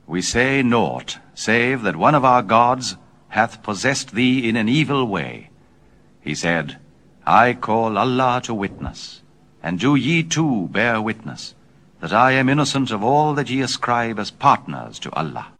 We say naught, save that one of our gods hath possessed thee in an evil way. He said, I call Allah to witness, and do ye too bear witness, that I am innocent of all that ye ascribe as partners to Allah.